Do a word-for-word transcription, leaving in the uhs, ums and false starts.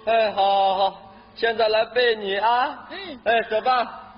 哎，好好好，现在来背你啊。嗯。哎，走吧。